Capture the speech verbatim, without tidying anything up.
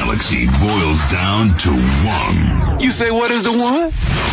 galaxy boils down to one. You say, what is the one?